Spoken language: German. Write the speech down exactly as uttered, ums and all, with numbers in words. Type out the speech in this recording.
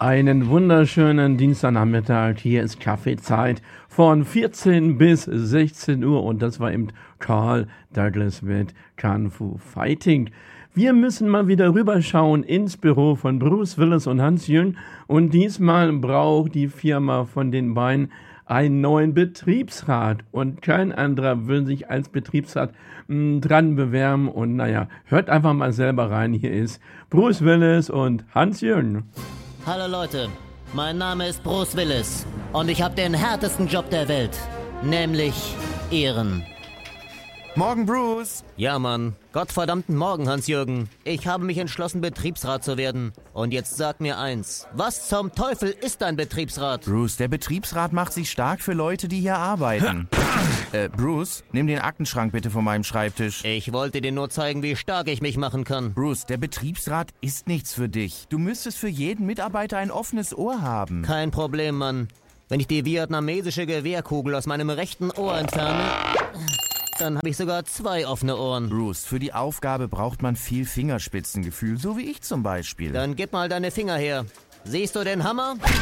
Einen wunderschönen Dienstagnachmittag. Hier ist Kaffeezeit von vierzehn bis sechzehn Uhr und das war eben Carl Douglas mit Kung Fu Fighting. Wir müssen mal wieder rüberschauen ins Büro von Bruce Willis und Hans-Jürgen und diesmal braucht die Firma von den beiden einen neuen Betriebsrat und kein anderer will sich als Betriebsrat mh, dran bewerben und naja, hört einfach mal selber rein. Hier ist Bruce Willis und Hans-Jürgen. Hallo Leute, mein Name ist Bruce Willis und ich habe den härtesten Job der Welt, nämlich Ehren. Morgen, Bruce. Ja, Mann. Gottverdammten Morgen, Hans-Jürgen. Ich habe mich entschlossen, Betriebsrat zu werden. Und jetzt sag mir eins. Was zum Teufel ist ein Betriebsrat? Bruce, der Betriebsrat macht sich stark für Leute, die hier arbeiten. äh, Bruce, nimm den Aktenschrank bitte von meinem Schreibtisch. Ich wollte dir nur zeigen, wie stark ich mich machen kann. Bruce, der Betriebsrat ist nichts für dich. Du müsstest für jeden Mitarbeiter ein offenes Ohr haben. Kein Problem, Mann. Wenn ich die vietnamesische Gewehrkugel aus meinem rechten Ohr entferne, dann habe ich sogar zwei offene Ohren. Bruce, für die Aufgabe braucht man viel Fingerspitzengefühl, so wie ich zum Beispiel. Dann gib mal deine Finger her. Siehst du den Hammer?